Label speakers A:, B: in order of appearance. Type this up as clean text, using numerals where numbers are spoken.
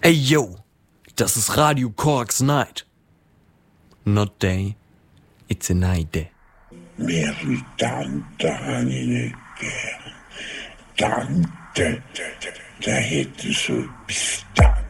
A: Ey yo, das ist Radio Koraks Night. Not day, it's a night day.
B: Mary Tante habe ich nicht gern. Tante, da hätte so etwas da.